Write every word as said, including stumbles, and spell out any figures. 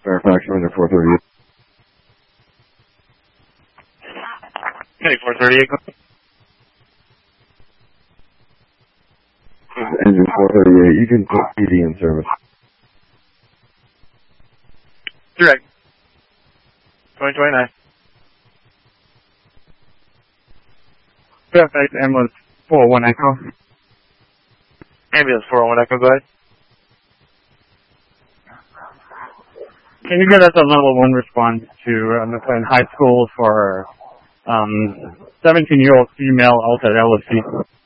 Fairfax, Runner four thirty-eight. Okay, four thirty-eight. Engine four thirty-eight, you can put P D in service. Direct. twenty twenty-nine. Fairfax, ambulance four oh one Echo. Ambulance four oh one Echo, go ahead. Can you get us a level one response to uh, McLean High School for um, seventeen-year-old female out at L S C?